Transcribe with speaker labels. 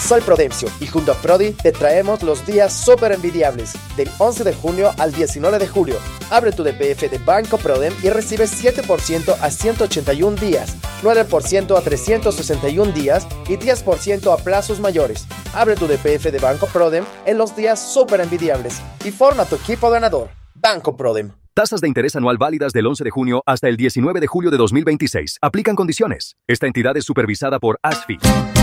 Speaker 1: Soy Prudencio y junto a Prodi te traemos los días súper envidiables del 11 de junio al 19 de julio. Abre tu DPF de Banco Prodem y recibe 7% a 181 días, 9% a 361 días y 10% a plazos mayores. Abre tu DPF de Banco Prodem en los días súper envidiables y forma tu equipo ganador. Banco Prodem.
Speaker 2: Tasas de interés anual válidas del 11 de junio hasta el 19 de julio de 2026. Aplican condiciones. Esta entidad es supervisada por ASFI.